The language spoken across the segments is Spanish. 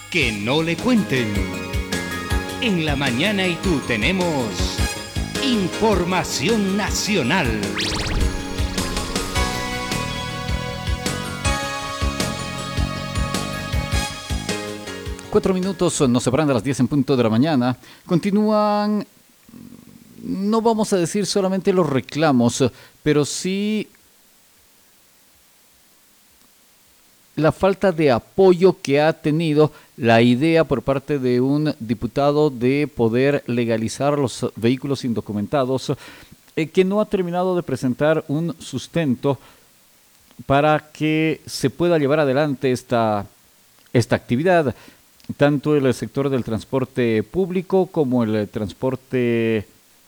que no le cuenten. En La Mañana y Tú tenemos información nacional. Cuatro minutos nos separan de las 10 en punto de la mañana. Continúan, no vamos a decir solamente los reclamos, pero sí la falta de apoyo que ha tenido la idea por parte de un diputado de poder legalizar los vehículos indocumentados, que no ha terminado de presentar un sustento para que se pueda llevar adelante esta actividad. Tanto el sector del transporte público como el transporte,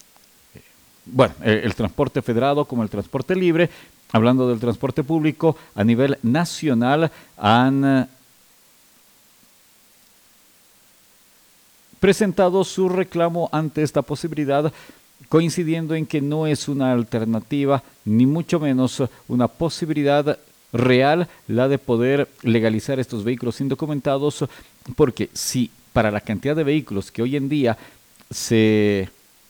el transporte federado como el transporte libre, hablando del transporte público a nivel nacional, han presentado su reclamo ante esta posibilidad, coincidiendo en que no es una alternativa, ni mucho menos una posibilidad real la de poder legalizar estos vehículos indocumentados, porque si para la cantidad de vehículos que hoy en día se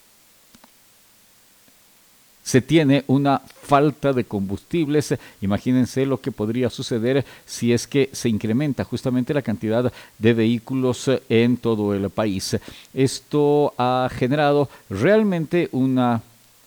tiene una falta de combustibles, imagínense lo que podría suceder si es que se incrementa justamente la cantidad de vehículos en todo el país. Esto ha generado realmente una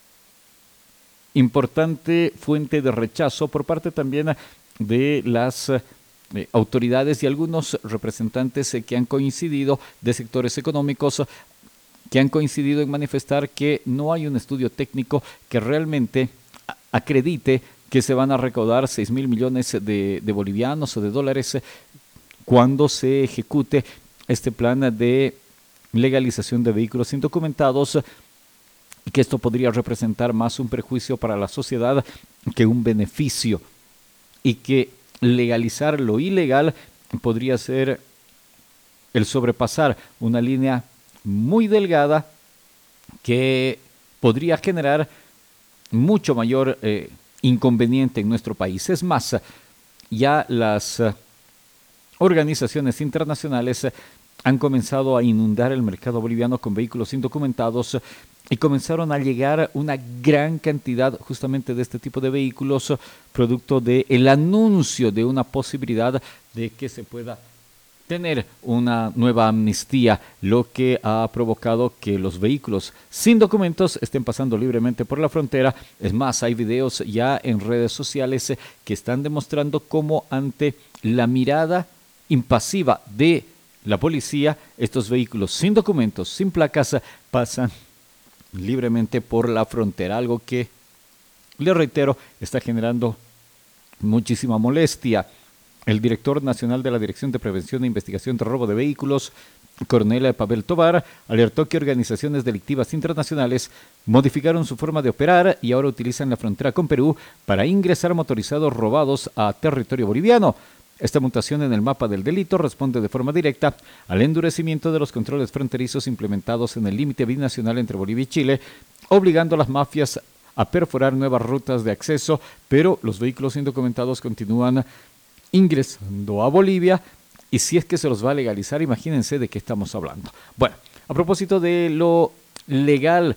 importante fuente de rechazo por parte también de las autoridades y algunos representantes que han coincidido de sectores económicos, que han coincidido en manifestar que no hay un estudio técnico que realmente acredite que se van a recaudar 6,000 millones de bolivianos o de dólares cuando se ejecute este plan de legalización de vehículos indocumentados, y que esto podría representar más un perjuicio para la sociedad que un beneficio, y que legalizar lo ilegal podría ser el sobrepasar una línea muy delgada que podría generar mucho mayor inconveniente en nuestro país. Es más, ya las organizaciones internacionales han comenzado a inundar el mercado boliviano con vehículos indocumentados y comenzaron a llegar una gran cantidad justamente de este tipo de vehículos, producto del anuncio de una posibilidad de que se pueda tener una nueva amnistía, lo que ha provocado que los vehículos sin documentos estén pasando libremente por la frontera. Es más, hay videos ya en redes sociales que están demostrando cómo ante la mirada impasiva de la policía, estos vehículos sin documentos, sin placas, pasan libremente por la frontera, algo que, le reitero, está generando muchísima molestia. El director nacional de la Dirección de Prevención e Investigación de Robo de Vehículos, Coronel Pavel Tovar, alertó que organizaciones delictivas internacionales modificaron su forma de operar y ahora utilizan la frontera con Perú para ingresar motorizados robados a territorio boliviano. Esta mutación en el mapa del delito responde de forma directa al endurecimiento de los controles fronterizos implementados en el límite binacional entre Bolivia y Chile, obligando a las mafias a perforar nuevas rutas de acceso, pero los vehículos indocumentados continúan ingresando a Bolivia, y si es que se los va a legalizar, imagínense de qué estamos hablando. Bueno, a propósito de lo legal,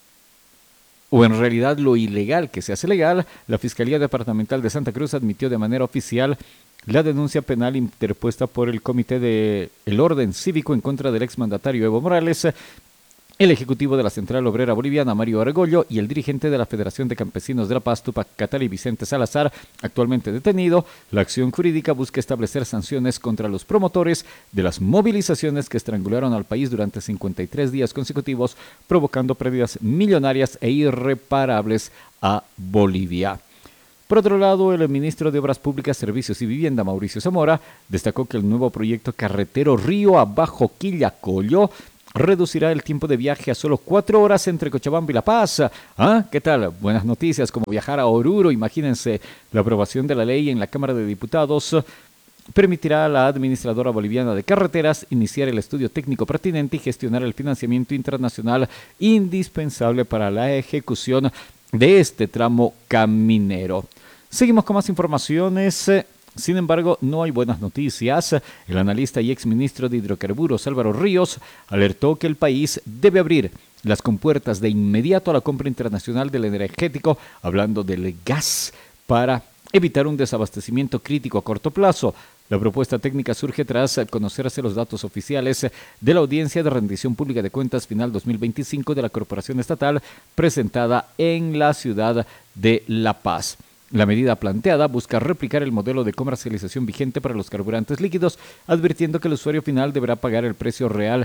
o en realidad lo ilegal que se hace legal, la Fiscalía Departamental de Santa Cruz admitió de manera oficial la denuncia penal interpuesta por el Comité del Orden Cívico en contra del exmandatario Evo Morales, el ejecutivo de la Central Obrera Boliviana, Mario Argollo, y el dirigente de la Federación de Campesinos de La Paz, Tupac Katari, Vicente Salazar, actualmente detenido. La acción jurídica busca establecer sanciones contra los promotores de las movilizaciones que estrangularon al país durante 53 días consecutivos, provocando pérdidas millonarias e irreparables a Bolivia. Por otro lado, el ministro de Obras Públicas, Servicios y Vivienda, Mauricio Zamora, destacó que el nuevo proyecto carretero Río Abajo Quillacollo reducirá el tiempo de viaje a solo 4 horas entre Cochabamba y La Paz. ¿Ah? ¿Qué tal? Buenas noticias, como viajar a Oruro. Imagínense, la aprobación de la ley en la Cámara de Diputados permitirá a la Administradora Boliviana de Carreteras iniciar el estudio técnico pertinente y gestionar el financiamiento internacional indispensable para la ejecución de este tramo caminero. Seguimos con más informaciones. Sin embargo, no hay buenas noticias. El analista y exministro de Hidrocarburos, Álvaro Ríos, alertó que el país debe abrir las compuertas de inmediato a la compra internacional del energético, hablando del gas, para evitar un desabastecimiento crítico a corto plazo. La propuesta técnica surge tras conocerse los datos oficiales de la audiencia de rendición pública de cuentas final 2025 de la Corporación Estatal presentada en la ciudad de La Paz. La medida planteada busca replicar el modelo de comercialización vigente para los carburantes líquidos, advirtiendo que el usuario final deberá pagar el precio real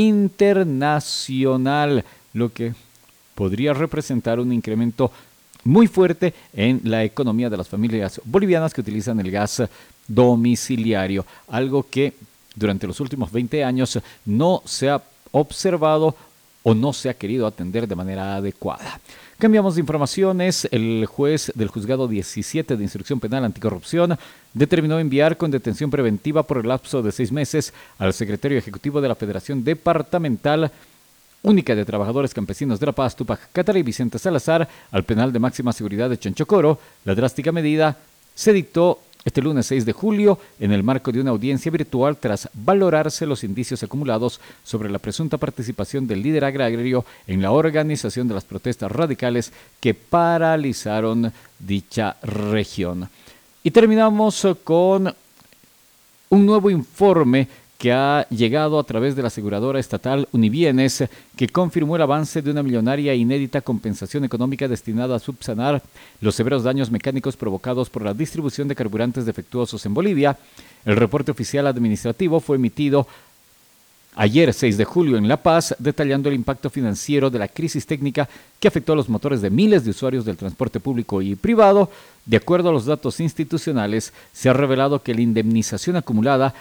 internacional, lo que podría representar un incremento muy fuerte en la economía de las familias bolivianas que utilizan el gas domiciliario, algo que durante los últimos 20 años no se ha observado o no se ha querido atender de manera adecuada. Cambiamos de informaciones. El juez del Juzgado 17 de Instrucción Penal Anticorrupción determinó enviar con detención preventiva por el lapso de 6 meses al secretario ejecutivo de la Federación Departamental Única de Trabajadores Campesinos de La Paz, Túpac Katara, y Vicente Salazar, al penal de máxima seguridad de Chonchocoro. La drástica medida se dictó este lunes 6 de julio en el marco de una audiencia virtual tras valorarse los indicios acumulados sobre la presunta participación del líder agrario en la organización de las protestas radicales que paralizaron dicha región. Y terminamos con un nuevo informe que ha llegado a través de la aseguradora estatal Unibienes, que confirmó el avance de una millonaria e inédita compensación económica destinada a subsanar los severos daños mecánicos provocados por la distribución de carburantes defectuosos en Bolivia. El reporte oficial administrativo fue emitido ayer 6 de julio en La Paz, detallando el impacto financiero de la crisis técnica que afectó a los motores de miles de usuarios del transporte público y privado. De acuerdo a los datos institucionales, se ha revelado que la indemnización acumulada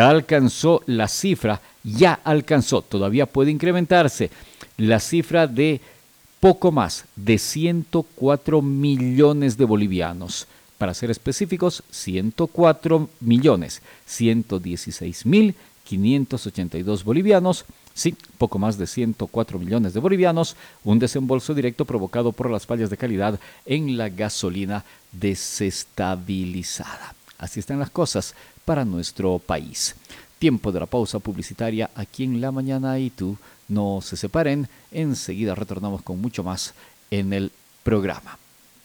todavía puede incrementarse, la cifra de poco más de 104 millones de bolivianos. Para ser específicos, 104.116.582 bolivianos, sí, poco más de 104 millones de bolivianos, un desembolso directo provocado por las fallas de calidad en la gasolina desestabilizada. Así están las cosas para nuestro país. Tiempo de la pausa publicitaria aquí en La Mañana y Tú. No se separen, enseguida retornamos con mucho más en el programa.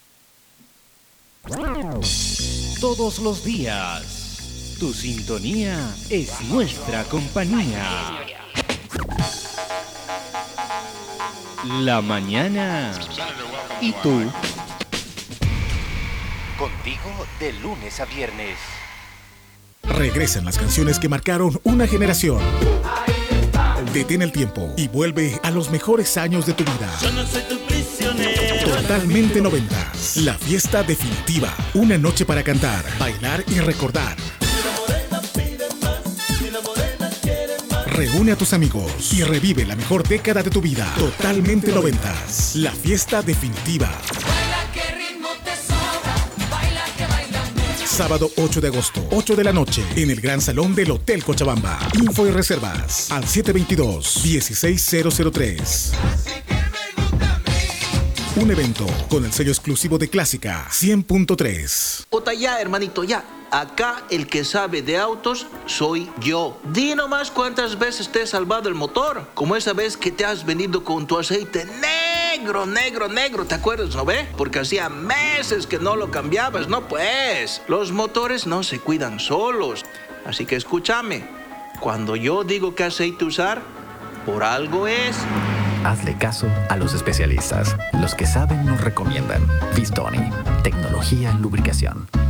Todos los días. Tu sintonía es nuestra compañía. La Mañana y Tú. Contigo de lunes a viernes. Regresan las canciones que marcaron una generación. Detén el tiempo y vuelve a los mejores años de tu vida. Yo no soy tu prisionero. Totalmente 90s. La fiesta definitiva. Una noche para cantar, bailar y recordar. Reúne a tus amigos y revive la mejor década de tu vida. Totalmente 90s. La fiesta definitiva. Baila, qué ritmo te sobra. Baila, que baila mucho. Sábado 8 de agosto, 8 de la noche, en el Gran Salón del Hotel Cochabamba. Info y reservas al 722-16003. Un evento con el sello exclusivo de Clásica 100.3. Ota ya, hermanito, ya. Acá el que sabe de autos soy yo. Di nomás cuántas veces te he salvado el motor. Como esa vez que te has venido con tu aceite negro, ¿te acuerdas, no ve? Porque hacía meses que no lo cambiabas, ¿no? Pues, los motores no se cuidan solos. Así que escúchame, cuando yo digo qué aceite usar, por algo es. Hazle caso a los especialistas. Los que saben nos recomiendan. Vistoni, tecnología en lubricación.